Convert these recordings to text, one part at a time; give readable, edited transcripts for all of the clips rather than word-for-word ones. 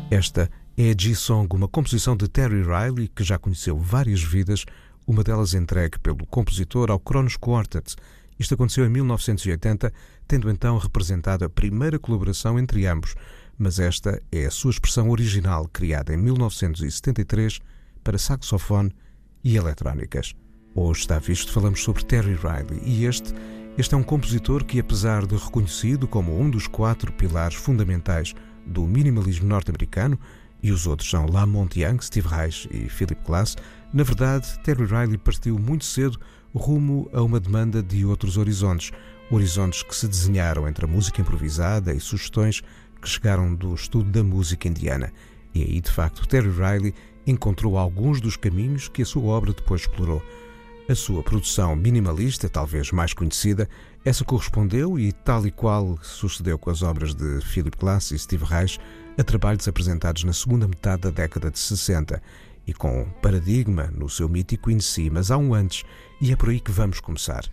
Esta é a G-Song, uma composição de Terry Riley que já conheceu várias vidas, uma delas entregue pelo compositor ao Kronos Quartet. Isto aconteceu em 1980, tendo então representado a primeira colaboração entre ambos, mas esta é a sua expressão original, criada em 1973 para saxofone e eletrónicas. Hoje está visto, falamos sobre Terry Riley e este é um compositor que, apesar de reconhecido como um dos 4 pilares fundamentais do minimalismo norte-americano, e os outros são Lamont Young, Steve Reich e Philip Glass, na verdade, Terry Riley partiu muito cedo rumo a uma demanda de outros horizontes que se desenharam entre a música improvisada e sugestões que chegaram do estudo da música indiana. E aí, de facto, Terry Riley encontrou alguns dos caminhos que a sua obra depois explorou. A sua produção minimalista, talvez mais conhecida, essa correspondeu e, tal e qual sucedeu com as obras de Philip Glass e Steve Reich, a trabalhos apresentados na segunda metade da década de 60 e com Paradigma no seu mítico In Si, mas há um antes, e é por aí que vamos começar.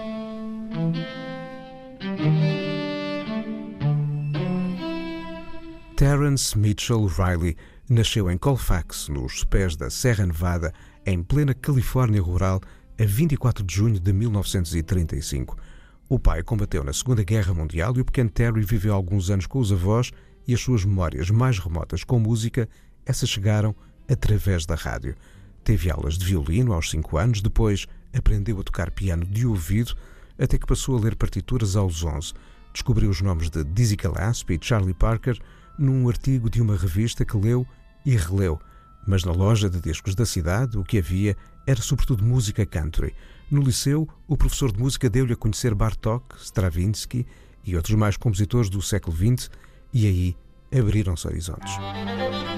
Terence Mitchell Riley nasceu em Colfax, nos pés da Serra Nevada, em plena Califórnia rural, a 24 de junho de 1935. O pai combateu na Segunda Guerra Mundial e o pequeno Terry viveu alguns anos com os avós, e as suas memórias mais remotas com música, essas chegaram através da rádio. Teve aulas de violino aos 5 anos, depois aprendeu a tocar piano de ouvido, até que passou a ler partituras aos 11. Descobriu os nomes de Dizzy Gillespie e Charlie Parker num artigo de uma revista que leu e releu. Mas na loja de discos da cidade o que havia era sobretudo música country. No liceu, o professor de música deu-lhe a conhecer Bartók, Stravinsky e outros mais compositores do século XX, e aí abriram-se horizontes.